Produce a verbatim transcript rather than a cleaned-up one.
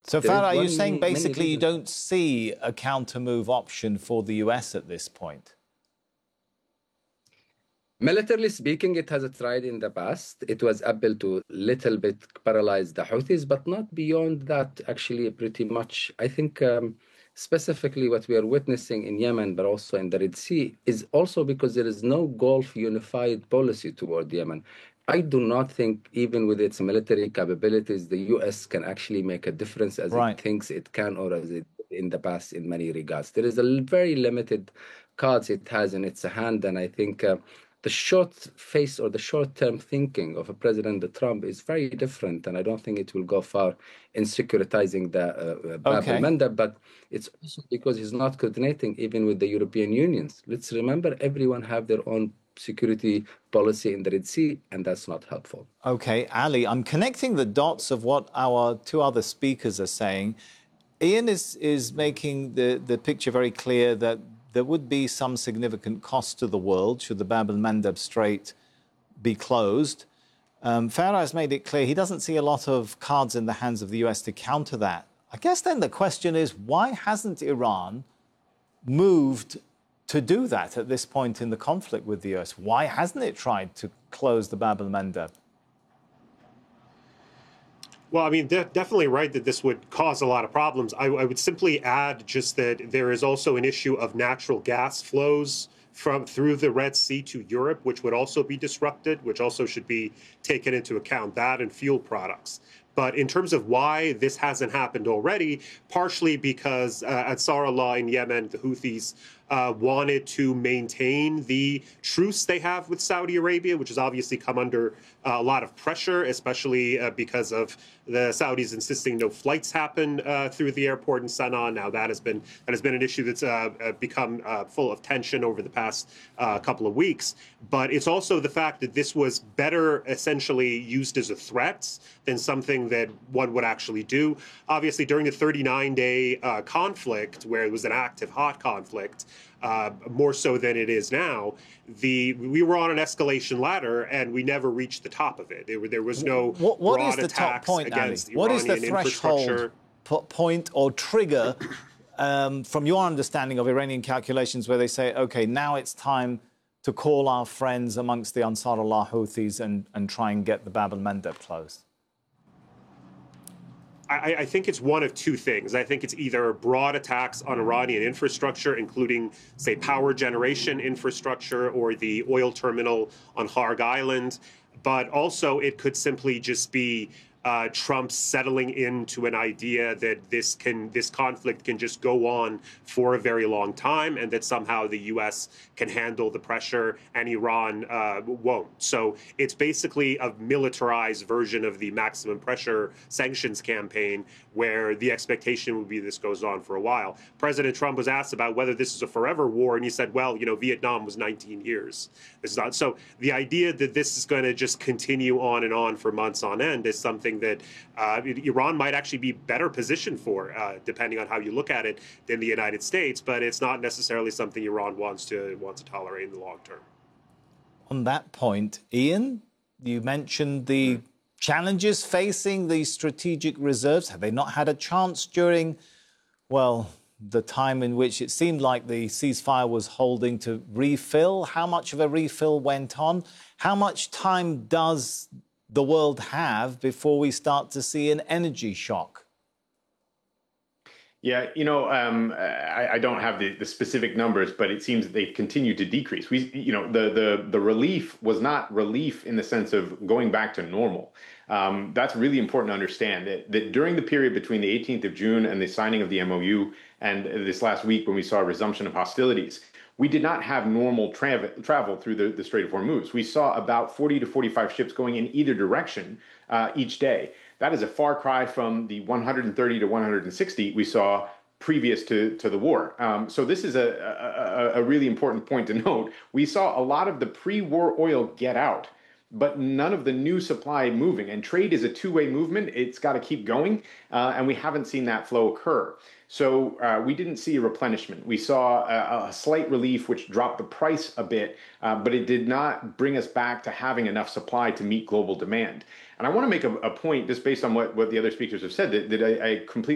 So, There is Farah, are you one saying many, basically many you don't see a counter-move option for the U S at this point? Militarily speaking, it has tried in the past. It was able to little bit paralyze the Houthis, but not beyond that, actually, pretty much. I think um, specifically what we are witnessing in Yemen, but also in the Red Sea, is also because there is no Gulf unified policy toward Yemen. I do not think, even with its military capabilities, the U S can actually make a difference as Right. it thinks it can, or as it in the past in many regards. There is a very limited cards it has in its hand, and I think uh, the short face or the short-term thinking of a President Trump is very different, and I don't think it will go far in securitizing the uh, Bab Okay. al-Mandab, but it's also because he's not coordinating even with the European Unions. Let's remember, everyone have their own security policy in the Red Sea, and that's not helpful. Okay, Ali, I'm connecting the dots of what our two other speakers are saying. Ian is, is making the, the picture very clear that there would be some significant cost to the world should the Bab el-Mandeb Strait be closed. Um, Farah has made it clear he doesn't see a lot of cards in the hands of the U S to counter that. I guess then the question is, why hasn't Iran moved to do that at this point in the conflict with the U S? Why hasn't it tried to close the Bab el-Mandeb? Well, I mean, de definitely right that this would cause a lot of problems. I, I would simply add just that there is also an issue of natural gas flows from through the Red Sea to Europe, which would also be disrupted, which also should be taken into account, that and fuel products. But in terms of why this hasn't happened already, partially because uh, Ansarullah in Yemen, the Houthis, uh, wanted to maintain the truce they have with Saudi Arabia, which has obviously come under uh, a lot of pressure, especially uh, because of the Saudis insisting no flights happen uh, through the airport in Sana'a. Now that has been that has been an issue that's uh, become uh, full of tension over the past uh, couple of weeks. But it's also the fact that this was better essentially used as a threat than something that one would actually do. Obviously, during the thirty-nine day uh, conflict, where it was an active, hot conflict, uh, more so than it is now, the we were on an escalation ladder and we never reached the top of it. There, there was no what, what broad is the attacks top point, against Ali? What is the Iranian threshold point or trigger um, from your understanding of Iranian calculations where they say, OK, now it's time to call our friends amongst the Ansarullah Houthis and, and try and get the Bab el-Mandeb closed? I, I think it's one of two things. I think it's either broad attacks on Iranian infrastructure, including, say, power generation infrastructure or the oil terminal on Harg Island. But also it could simply just be uh, Trump settling into an idea that this can this conflict can just go on for a very long time, and that somehow the U S can handle the pressure and Iran uh, won't. So it's basically a militarized version of the maximum pressure sanctions campaign, where the expectation would be this goes on for a while. President Trump was asked about whether this is a forever war, and he said, well, you know, Vietnam was nineteen years. This is not so. The idea that this is going to just continue on and on for months on end is something that uh, Iran might actually be better positioned for, uh, depending on how you look at it, than the United States. But it's not necessarily something Iran wants to wants to tolerate in the long term. On that point, Ian, you mentioned the challenges facing the strategic reserves. Have they not had a chance during, well, the time in which it seemed like the ceasefire was holding to refill? How much of a refill went on? How much time does the world have before we start to see an energy shock? Yeah, you know, um, I, I don't have the, the specific numbers, but it seems that they've continued to decrease. We, you know, the the the relief was not relief in the sense of going back to normal. Um, that's really important to understand that, that during the period between the eighteenth of June and the signing of the M O U and this last week when we saw a resumption of hostilities, we did not have normal travel travel through the, the Strait of Hormuz. We saw about forty to forty-five ships going in either direction uh, each day. That is a far cry from the one hundred thirty to one hundred sixty we saw previous to, to the war. Um, so this is a, a, a really important point to note. We saw a lot of the pre-war oil get out, but none of the new supply moving. And trade is a two-way movement. It's got to keep going, uh, and we haven't seen that flow occur. So uh, we didn't see a replenishment. We saw a, a slight relief, which dropped the price a bit, uh, but it did not bring us back to having enough supply to meet global demand. And I want to make a, a point, just based on what, what the other speakers have said, that, that I, I completely